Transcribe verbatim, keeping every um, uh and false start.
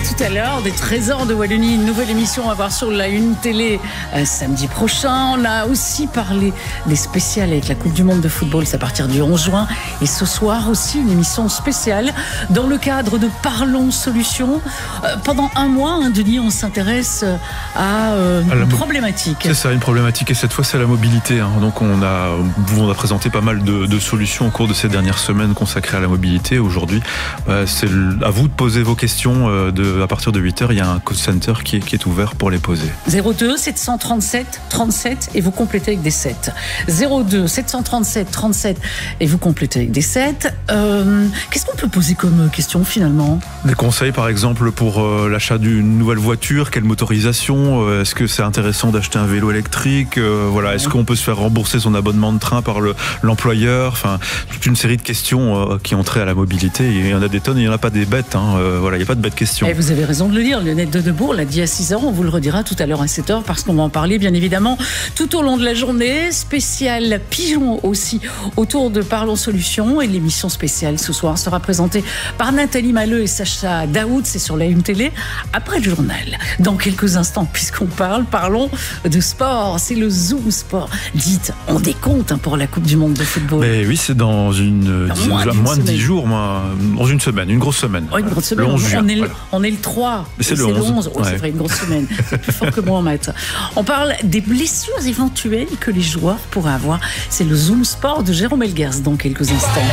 tout à l'heure des Trésors de Wallonie, une nouvelle émission à voir sur la Une Télé euh, samedi prochain. On a aussi parlé des spéciales avec la Coupe du Monde de football, c'est à partir du onze juin. Et ce soir aussi une émission spéciale dans le cadre de Parlons Solutions. Euh, pendant un mois, hein, Denis, on s'intéresse à euh, une à problématique. C'est ça, une problématique, et cette fois c'est la mobilité. Hein. Donc on a, on a présenté pas mal de, de solutions au cours de ces dernières semaines consacrées à la mobilité. Aujourd'hui, euh, c'est à vous de poser vos questions. Euh, de, à partir de huit heures, il y a un call center qui est, qui est ouvert pour les poser. zéro deux sept cent trente-sept trente-sept et vous complétez avec des sept. zéro deux sept cent trente-sept trente-sept et vous complétez avec des sept. Euh, qu'est-ce qu'on peut poser comme question finalement ? Des conseils par exemple pour euh, l'achat d'une nouvelle voiture, quelle motorisation, euh, est-ce que c'est intéressant d'acheter un vélo électrique, euh, voilà, est-ce qu'on peut se faire rembourser son abonnement de train par le, l'employeur, enfin toute une série de questions euh, qui ont trait à la mobilité. Il y en a des tonnes, il n'y en a pas des bêtes, hein, euh, voilà, il n'y a pas de bêtes questions. Et vous avez raison de le dire, Lionel de Debourg l'a dit à six heures, on vous le redira tout à l'heure à sept heures parce qu'on va en parler bien évidemment tout au long de la journée. Spécial pigeon aussi autour de Parlons Solutions, et l'émission spéciale ce soir sera présentée par Nathalie Maleux et Sacha Daoud, c'est sur la Une Télé, après le journal. Dans quelques instants, puisqu'on parle, parlons de sport, c'est le Zoom Sport. Dites, on décompte hein, pour la Coupe du Monde de football. Mais oui, c'est dans une, dans dix, moins, moins de dix jours, moi, dans une semaine, une grosse semaine. Oh, une grosse semaine. Le onze juin, on, est, voilà. on est le trois. Mais c'est, c'est le onze. le onze. Oh, ouais. C'est vrai, une grosse semaine. C'est plus fort que moi en maths. On parle des blessures éventuelles que les joueurs pourraient avoir. C'est le Zoom Sport de Jérôme Elguers dans quelques instants.